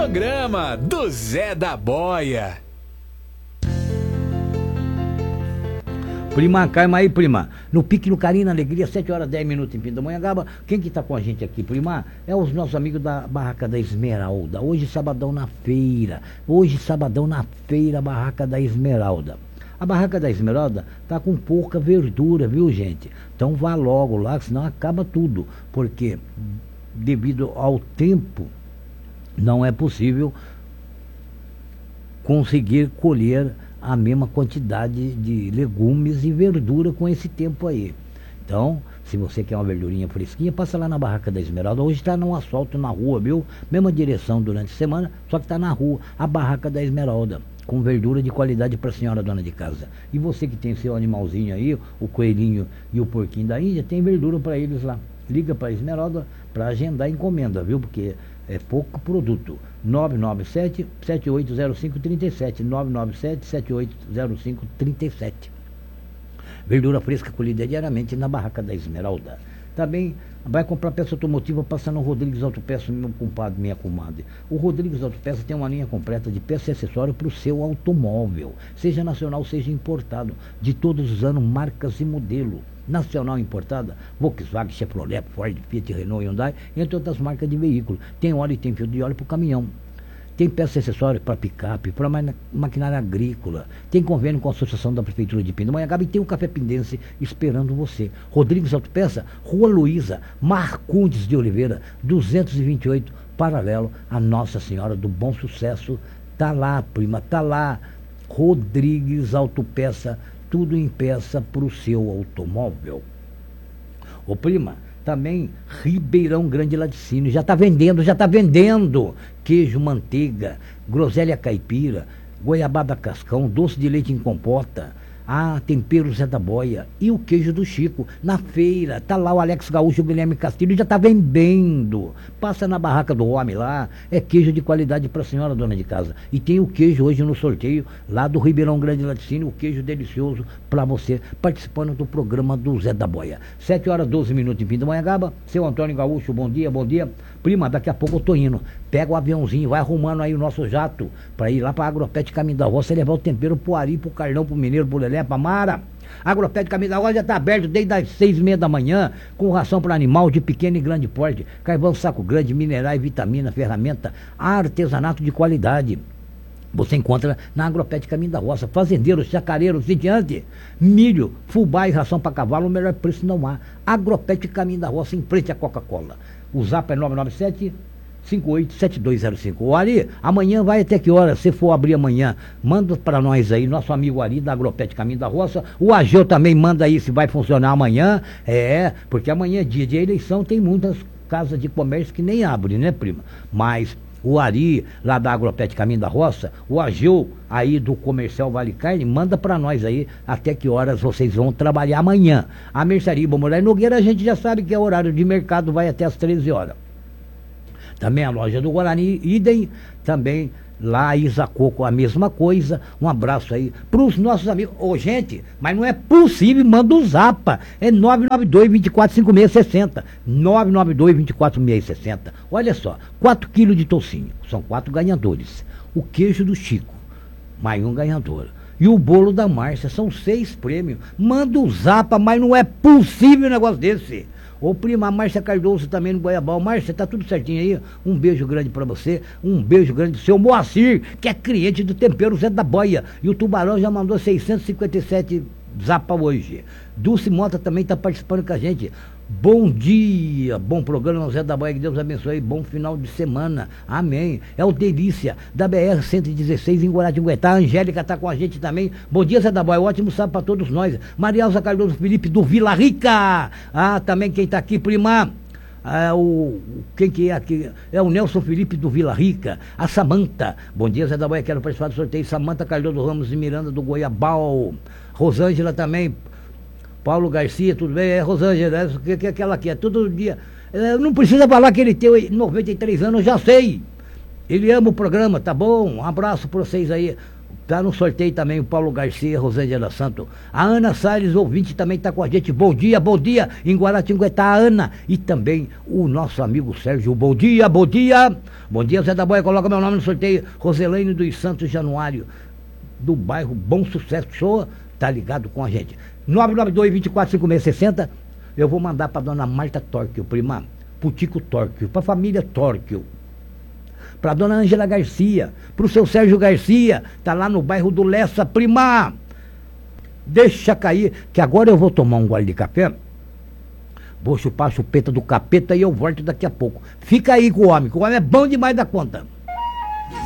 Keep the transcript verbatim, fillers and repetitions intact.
Programa do Zé da Boia. Prima, calma aí, prima. No pique, no carinho, na alegria, sete horas, dez minutos em Pindamonhangaba. Quem que tá com a gente aqui, prima? É os nossos amigos da Barraca da Esmeralda. Hoje, sabadão, na feira. Hoje, sabadão, na feira, Barraca da Esmeralda. A Barraca da Esmeralda tá com pouca verdura, viu, gente? Então vá logo lá, senão acaba tudo. Porque, devido ao tempo, não é possível conseguir colher a mesma quantidade de legumes e verdura com esse tempo aí. Então, se você quer uma verdurinha fresquinha, passa lá na Barraca da Esmeralda. Hoje está num asfalto na rua, viu? Mesma direção durante a semana, só que está na rua. A Barraca da Esmeralda, com verdura de qualidade para a senhora dona de casa. E você que tem seu animalzinho aí, o coelhinho e o porquinho da Índia, tem verdura para eles lá. Liga para a Esmeralda para agendar a encomenda, viu? Porque é pouco produto. nove nove sete, sete oito zero cinco, três sete. nove nove sete, sete oito zero cinco, três sete. Verdura fresca colhida diariamente na Barraca da Esmeralda. Também vai comprar peça automotiva, passa no Rodrigues Autopeça, meu compadre, minha comadre. O Rodrigues Autopeça tem uma linha completa de peça e acessório para o seu automóvel, seja nacional, seja importado, de todos os anos, marcas e modelo. Nacional importada, Volkswagen, Chevrolet, Ford, Fiat, Renault, Hyundai, entre outras marcas de veículo. Tem óleo e tem fio de óleo para o caminhão. Tem peça e acessório para picape, para maquinária agrícola. Tem convênio com a Associação da Prefeitura de Pindamonhangaba e tem o Café Pindense esperando você. Rodrigues Autopeça, Rua Luísa, Marcondes de Oliveira, duzentos e vinte e oito, paralelo a Nossa Senhora do Bom Sucesso. Tá lá, prima, tá lá. Rodrigues Autopeça, tudo em peça para o seu automóvel. Ô prima, também Ribeirão Grande Laticínio, já está vendendo, já está vendendo queijo, manteiga, groselha caipira, goiabada cascão, doce de leite em compota, ah, tempero Zé da Boia e o queijo do Chico. Na feira, tá lá o Alex Gaúcho, o Guilherme Castilho, já tá vendendo. Passa na barraca do homem lá, é queijo de qualidade para a senhora dona de casa. E tem o queijo hoje no sorteio lá do Ribeirão Grande Laticínio, o queijo delicioso para você, participando do programa do Zé da Boia. sete horas, doze minutos em Pindamonhangaba. Seu Antônio Gaúcho, bom dia, bom dia. Prima, daqui a pouco eu tô indo. Pega o aviãozinho, vai arrumando aí o nosso jato para ir lá para Agropet Caminho da Roça e levar o tempero pro Ari, pro Carlão, pro Mineiro, pro Lelé, pra Mara. Agropet Caminho da Roça já tá aberto desde as seis e meia da manhã, com ração para animal de pequeno e grande porte, carvão saco grande, minerais, vitamina, ferramenta, artesanato de qualidade. Você encontra na Agropet Caminho da Roça, fazendeiros, chacareiros e diante, milho, fubá e ração para cavalo, o melhor preço não há. Agropet Caminho da Roça, em frente à Coca-Cola. O zap é nove nove sete, cinco oito sete dois zero cinco. O Ari, amanhã vai até que hora? Se for abrir amanhã, manda para nós aí, nosso amigo Ari da Agropet Caminho da Roça. O Ageu também manda aí se vai funcionar amanhã. É, porque amanhã é dia de eleição, tem muitas casas de comércio que nem abrem, né, prima? Mas o Ari, lá da Agropet Caminho da Roça, o Ageu, aí do Comercial Vale Carne, manda para nós aí até que horas vocês vão trabalhar amanhã. A Mercearia Moraes Nogueira, a gente já sabe que é horário de mercado, vai até as treze horas. Também a loja do Guarani, idem, também lá Isacoco, a mesma coisa. Um abraço aí para os nossos amigos. Ô, gente, mas não é possível, manda o Zapa. É nove nove dois, dois quatro cinco seis seis zero. nove nove dois, dois quatro seis seis zero. Olha só, quatro quilos de toucinho, são quatro ganhadores. O queijo do Chico, mais um ganhador. E o bolo da Márcia, são seis prêmios. Manda o Zapa, mas não é possível um negócio desse. Ô prima, a Márcia Cardoso também no Goiabal. Márcia, tá tudo certinho aí? Um beijo grande pra você. Um beijo grande do seu Moacir, que é cliente do Tempero Zé da Boia. E o Tubarão já mandou seiscentos e cinquenta e sete zapa hoje. Dulce Mota também tá participando com a gente. Bom dia, bom programa, Zé da Boia, que Deus abençoe, bom final de semana, amém. É o Delícia, da B R cento e dezesseis, em Guaratinguetá. A Angélica tá com a gente também. Bom dia, Zé da Boia, ótimo sábado para todos nós. Maria Elza Cardoso Felipe, do Vila Rica. Ah, também quem tá aqui, prima, ah, o, quem que é aqui? É o Nelson Felipe do Vila Rica. A Samanta, bom dia, Zé da Boia, quero participar do sorteio. Samanta Cardoso Ramos e Miranda do Goiabal. Rosângela também, Paulo Garcia, tudo bem? É Rosângela, o que, que, que ela quer? Todo dia. É, não precisa falar que ele tem noventa e três anos, eu já sei. Ele ama o programa, tá bom? Um abraço para vocês aí. Tá no sorteio também o Paulo Garcia, Rosângela Santo. A Ana Salles, ouvinte, também está com a gente. Bom dia, bom dia. Em Guaratinguetá, a Ana. E também o nosso amigo Sérgio. Bom dia, bom dia. Bom dia, Zé da Boia. Coloca meu nome no sorteio. Roselaine dos Santos Januário, do bairro Bom Sucesso. Show, tá ligado com a gente. nove nove dois, dois quatro, cinco seis seis zero. Eu vou mandar para dona Marta Torquio, prima. Pro Tico Torquio, pra família Torquio. Para dona Ângela Garcia, para o seu Sérgio Garcia, tá lá no bairro do Lessa, prima. Deixa cair, que agora eu vou tomar um gole de café, vou chupar a chupeta do capeta e eu volto daqui a pouco. Fica aí com o homem, que o homem é bom demais da conta.